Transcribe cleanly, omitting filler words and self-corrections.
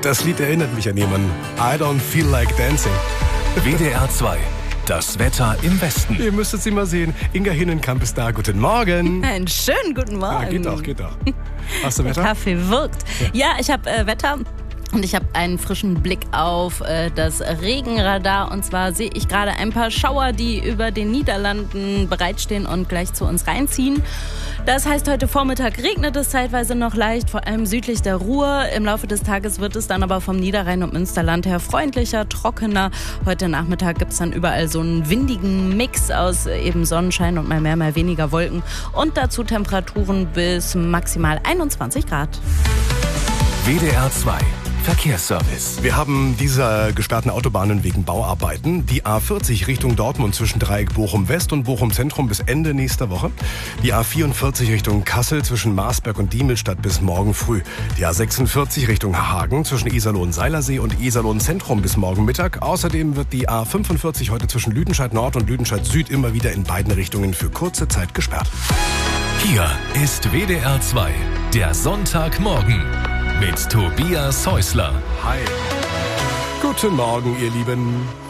Das Lied erinnert mich an jemanden. I don't feel like dancing. WDR 2. Das Wetter im Westen. Ihr müsstet sie mal sehen. Inga Hinnenkamp ist da. Guten Morgen. Einen schönen guten Morgen. Ja, geht doch. Hast du Wetter? Der Kaffee wirkt. Ja, ich habe Wetter. Und ich habe einen frischen Blick auf das Regenradar. Und zwar sehe ich gerade ein paar Schauer, die über den Niederlanden bereitstehen und gleich zu uns reinziehen. Das heißt, heute Vormittag regnet es zeitweise noch leicht, vor allem südlich der Ruhr. Im Laufe des Tages wird es dann aber vom Niederrhein und Münsterland her freundlicher, trockener. Heute Nachmittag gibt es dann überall so einen windigen Mix aus eben Sonnenschein und mal mehr, mal weniger Wolken. Und dazu Temperaturen bis maximal 21 Grad. WDR 2. Verkehrsservice. Wir haben diese gesperrten Autobahnen wegen Bauarbeiten. Die A40 Richtung Dortmund zwischen Dreieck Bochum West und Bochum Zentrum bis Ende nächster Woche. Die A44 Richtung Kassel zwischen Marsberg und Diemelstadt bis morgen früh. Die A46 Richtung Hagen zwischen Iserlohn-Seilersee und Iserlohn Zentrum bis morgen Mittag. Außerdem wird die A45 heute zwischen Lüdenscheid Nord und Lüdenscheid Süd immer wieder in beiden Richtungen für kurze Zeit gesperrt. Hier ist WDR 2. Der Sonntagmorgen. Mit Tobias Häusler. Hi. Guten Morgen, ihr Lieben.